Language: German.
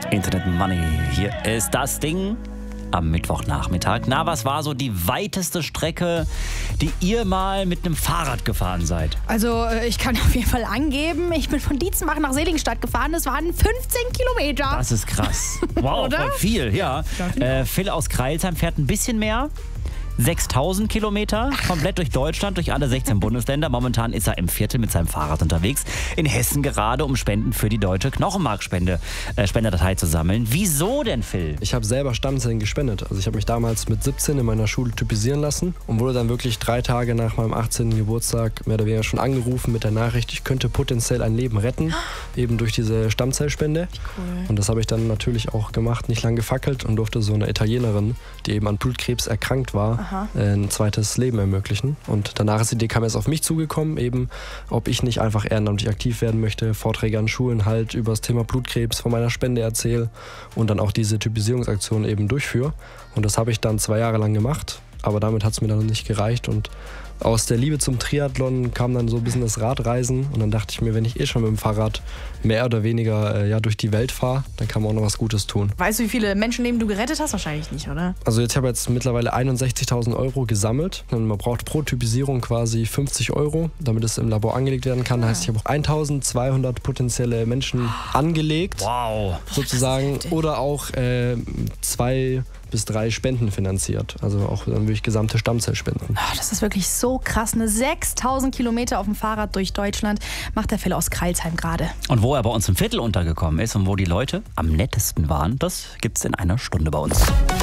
Internet Money. Hier ist das Ding am Mittwochnachmittag. Na, was war so die weiteste Strecke, die ihr mal mit einem Fahrrad gefahren seid? Also ich kann auf jeden Fall angeben, ich bin von Dietzenbach nach Seligenstadt gefahren. Das waren 15 Kilometer. Das ist krass. Wow, Oder? voll viel, ja. Phil aus Crailsheim fährt ein bisschen mehr. 6.000 Kilometer, komplett durch Deutschland, durch alle 16 Bundesländer. Momentan ist er im Viertel mit seinem Fahrrad unterwegs. In Hessen gerade, um Spenden für die deutsche Knochenmarkspenderdatei zu sammeln. Wieso denn, Phil? Ich habe selber Stammzellen gespendet. Also ich habe mich damals mit 17 in meiner Schule typisieren lassen und wurde dann wirklich 3 Tage nach meinem 18. Geburtstag mehr oder weniger schon angerufen mit der Nachricht, ich könnte potenziell ein Leben retten, eben durch diese Stammzellspende. Cool. Und das habe ich dann natürlich auch gemacht, nicht lang gefackelt und durfte so eine Italienerin, die eben an Blutkrebs erkrankt war, ein zweites Leben ermöglichen. Und danach ist die DKMS auf mich zugekommen, eben ob ich nicht einfach ehrenamtlich aktiv werden möchte, Vorträge an Schulen halt über das Thema Blutkrebs von meiner Spende erzähle und dann auch diese Typisierungsaktion eben durchführe. Und das habe ich dann 2 Jahre lang gemacht, aber damit hat es mir dann noch nicht gereicht und aus der Liebe zum Triathlon kam dann so ein bisschen das Radreisen und dann dachte ich mir, wenn ich eh schon mit dem Fahrrad mehr oder weniger durch die Welt fahre, dann kann man auch noch was Gutes tun. Weißt du, wie viele Menschenleben du gerettet hast? Wahrscheinlich nicht, oder? Also ich habe jetzt mittlerweile 61.000 € gesammelt und man braucht pro Typisierung quasi 50 €, damit es im Labor angelegt werden kann. Das heißt, ich habe auch 1.200 potenzielle Menschen angelegt, Wow. sozusagen, oder auch 2 bis 3 Spenden finanziert. Also auch dann wirklich gesamte Stammzellspenden. Das ist wirklich so krass. 6.000 Kilometer auf dem Fahrrad durch Deutschland macht der Phil aus Crailsheim gerade. Und wo er bei uns im Viertel untergekommen ist und wo die Leute am nettesten waren, das gibt's in einer Stunde bei uns.